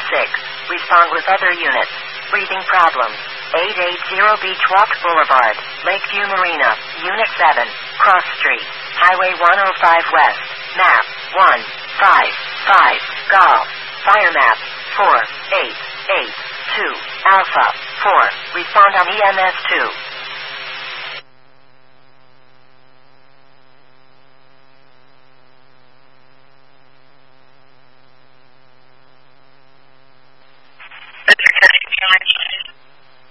Respond with other units. Breathing problems. 880 Beachwalk Boulevard, Lakeview Marina, Unit 7, Cross Street, Highway 105 West, Map 155, Golf, Fire Map 4882, Alpha 4, respond on EMS 2.